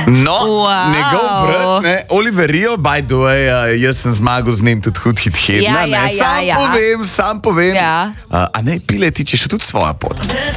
No, njegov brat, ne, Oliver Rio, by the way, jaz sem zmagal z njim tudi hud hit hedna, Ja, sam povem. Ja. A ne, Pile, ti češ tudi svojo pot.